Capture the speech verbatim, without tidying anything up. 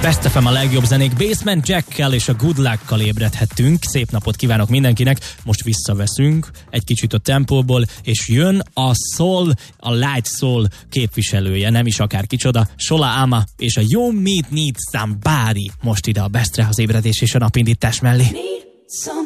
Best ef em a legjobb zenék, Basement Jackkel és a Good Luck-kal ébredhettünk. Szép napot kívánok mindenkinek, most visszaveszünk egy kicsit a tempóból, és jön a soul, a light soul képviselője, nem is akár kicsoda, Sola Ama és a You Meet Need Somebody most ide a Bestre az ébredés és a napindítás mellé.